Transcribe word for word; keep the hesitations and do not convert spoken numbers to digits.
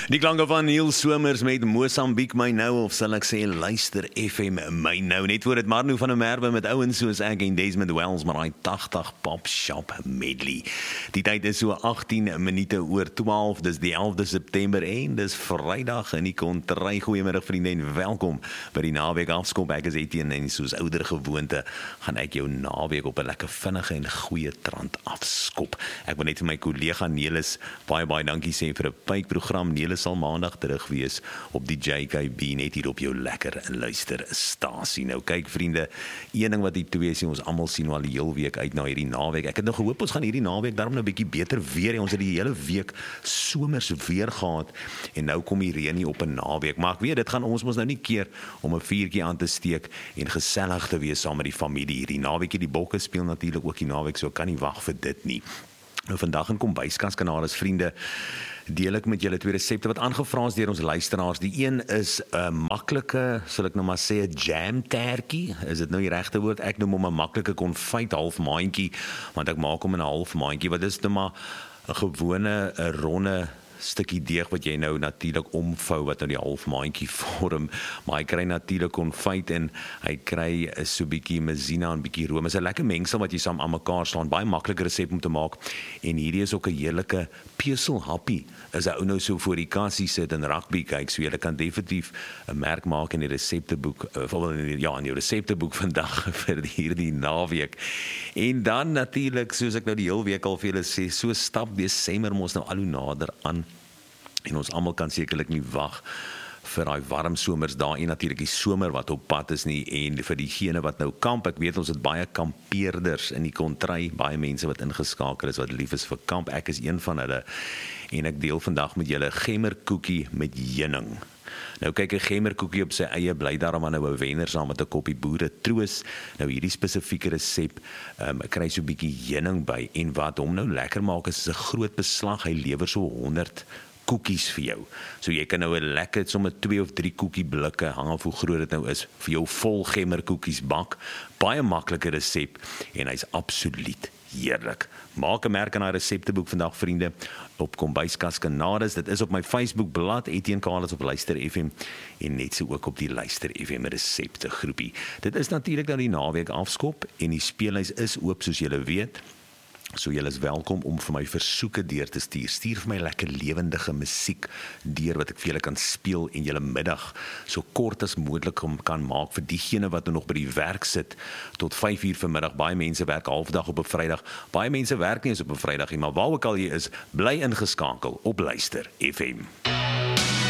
Die klanke van Neil Somers met Mosambiek my nou, of sal ek sê luister F M my nou, net voor het Marno van der Merwe met ouens soos ek en Desmond Wells, maar hy tagtig Pop Shop medley. Die tyd is so agttien minute oor twaalf, dis die elfde September en dis Vrydag in die kontry. Goeiemiddag vriende en welkom by die naweek afskop. Ek is Etienne en soos ouder gewoonte gaan ek jou naweek op 'n lekker vinnige en goeie trant afskop. Ek wil net vir my kollega Nelis baie baie dankie sê vir 'n pypprogram. Nelis sal maandag terug wees op die J K B net hier op jou lekker luisterstasie. Nou kyk vriende, een ding wat die twee sê, ons almal sien al die heel week uit na hierdie naweek. Ek het nou gehoop ons gaan hierdie naweek daarom nou 'n bietjie beter weer hê. Ons het die hele week somers weer gehad en nou kom die reën hier op 'n naweek. Maar ek weet dit gaan ons mos nou nie keer om 'n vuurtjie aan te steek en gesellig te wees saam met die familie hierdie naweekie. Die bokke speel natuurlik ook die naweek, so ek kan nie wag vir dit nie. Nou vandag in Kombuiskaskanale vriende, deel ek met julle twee resepte wat aangevra is deur ons luisteraars. Die een is 'n uh, maklike, sal ek nou maar sê 'n jam tertjie. Is dit nou die regte woord? Ek noem hom 'n maklike konfyt halfmaandjie, want ek maak hom in 'n halfmaandjie. Wat is dit maar 'n gewone 'n ronde stukkie deeg wat jy nou natuurlik omvou wat nou die halfmaandjie vorm, maar hy kry natuurlik konfyt en hy kry so 'n bietjie maizena en bietjie room. Is 'n lekker mengsel wat jy saam aan mekaar slaan, baie maklike resep om te maak. En hierdie is ook 'n heerlike peselhappie. As 'n ou nou so voor die kassie sit en rugby kyk, so jy kan definitief 'n merk maak in die resepteboek, of ja, in jou resepteboek vandag vir hierdie naweek. En dan natuurlik, soos ek nou die hele week al vir julle sê, so stap Desember mos nou al hoe nader aan. En ons almal kan sekerlik nie wag vir daai warm somersdae en natuurlik die somer wat op pad is nie, en vir diegene wat nou kamp. Ek weet ons het baie kampeerders in die kontry, baie mense wat ingeskakel is wat lief is vir kamp. Ek is een van hulle en ek deel vandag met julle gemmerkoekie met heuning. Nou kyk, 'n gemmerkoekie op sy eie bly daarom aan nou 'n wenner saam met 'n koppie boere troos. Nou hierdie spesifieke resep, um, ek kry so 'n bietjie heuning by, en wat hom nou lekker maak is 'n groot beslag. Hy lewer so honderd koekies vir jou. So jy kan nou 'n lekker sommer twee of drie koekie blikke, hang af hoe groot dit nou is, vir jou vol gemmerkoekies bak. Baie maklike resep en hy's absoluut heerlik. Maak 'n merk aan daai resepteboek vandag vriende op Kombuiskaskanale. Dit is op my Facebook bladsy Etienne Carlos op Luister F M en net so ook op die Luister F M resepte groepie. Dit is natuurlik nou die naweek afskop en die speellys is oop soos julle weet. So julle is welkom om vir my versoeke deur te stuur. Stuur vir my lekker lewendige musiek deur wat ek vir julle kan speel en julle middag so kort as moontlik kan maak vir diegene wat nou nog by die werk sit tot vyf uur vanmiddag. Baie mense werk halfdag op 'n Vrydag. Baie mense werk nie eens op 'n Vrydag nie, maar waar ook al jy is, bly ingeskakel op Luister F M.